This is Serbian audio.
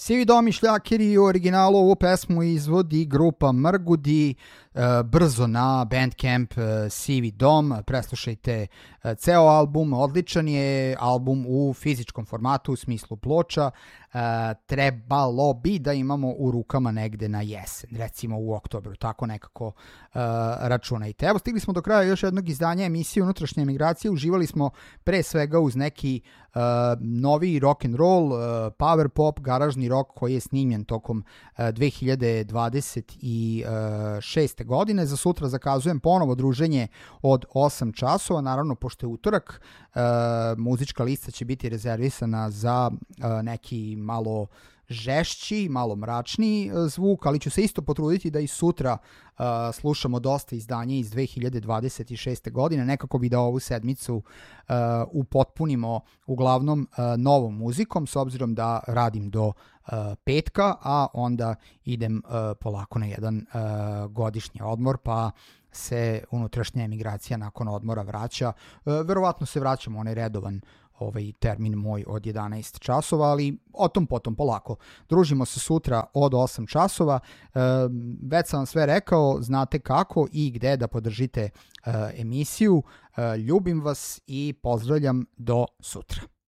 Sivi dom i šljakeri u originalu ovu pesmu izvodi grupa Mrgudi, brzo na Bandcamp Sivi dom, preslušajte ceo album, odličan je album u fizičkom formatu u smislu ploča, trebalo bi da imamo u rukama negde na jesen, recimo u oktobru, tako nekako računajte. Evo, stigli smo do kraja još jednog izdanja emisije Unutrašnje emigracije, uživali smo pre svega uz neki novi rock and roll, power pop, garažni rock koji je snimljen tokom 2026. godine. Za sutra zakazujem ponovo druženje od 8 časova, naravno pošto je utorak, muzička lista će biti rezervisana za neki malo žešći, malo mračniji zvuk, ali ću se isto potruditi da i sutra slušamo dosta izdanja iz 2026. godine, nekako bi da ovu sedmicu upotpunimo uglavnom novom muzikom, s obzirom da radim do petka, a onda idem polako na jedan godišnji odmor, pa se unutrašnja emigracija nakon odmora vraća. Verovatno se vraćamo onaj redovan termin moj od 11 časova, ali o tom potom polako. Družimo se sutra od 8 časova. Već sam vam sve rekao, znate kako i gde da podržite emisiju. Ljubim vas i pozdravljam do sutra.